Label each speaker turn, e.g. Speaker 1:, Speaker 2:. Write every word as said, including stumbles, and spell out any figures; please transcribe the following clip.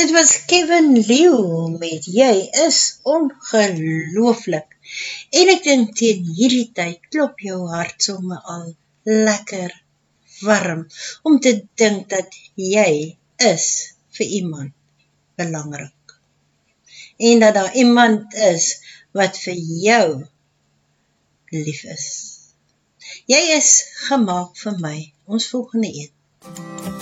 Speaker 1: Dit was Kevin Leeuw met Jy is ongelooflik. En ek dink teen hierdie tyd klop jou hart sommer al lekker warm, om te dink dat jy is vir iemand belangrik. En dat daar iemand is wat vir jou lief is. Jy is gemaak vir my. Ons volgende een.